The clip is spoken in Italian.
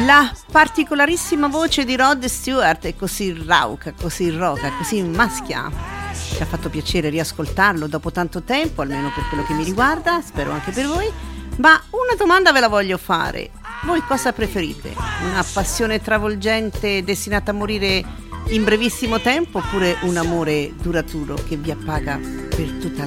La particolarissima voce di Rod Stewart è così rauca, così roca, così maschia. Ci ha fatto piacere riascoltarlo dopo tanto tempo, almeno per quello che mi riguarda, spero anche per voi. Ma una domanda ve la voglio fare. Voi cosa preferite? Una passione travolgente destinata a morire in brevissimo tempo oppure un amore duraturo che vi appaga per tutta la